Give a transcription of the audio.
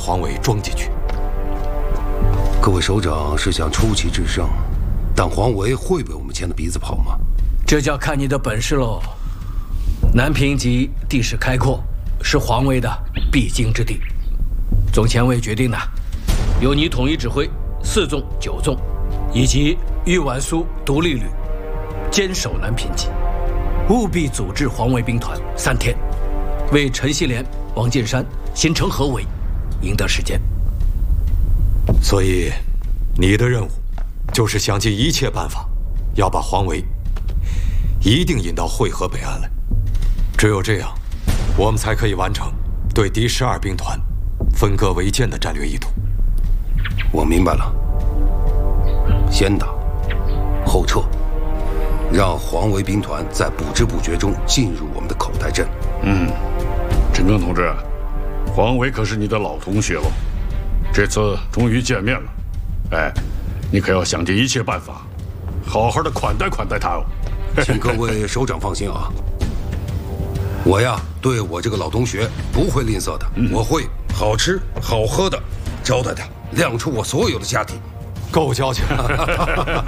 黄伟装进去。 各位首长是想出奇制胜，但黄维会被我们牵着鼻子跑吗？ 这就要看你的本事喽。南平集地势开阔，是黄维的必经之地。总前卫决定的，由你统一指挥4纵、9纵，以及豫皖苏独立旅，坚守南平集，务必组织黄维兵团3天，为陈锡联、王进山形成合围，赢得时间。 所以，你的任务就是想尽一切办法，要把黄维一定引到会河北岸来。只有这样，我们才可以完成对敌12兵团分割围歼的战略意图。 我明白了，先打，后撤，让黄维兵团在不知不觉中进入我们的口袋阵。 陈赓同志，黄维可是你的老同学了，这次终于见面了，哎，你可要想尽一切办法，好好的款待款待他哦。 请各位首长放心啊，我呀对我这个老同学不会吝啬的，我会好吃好喝的招待他，亮出我所有的家底。 够交情。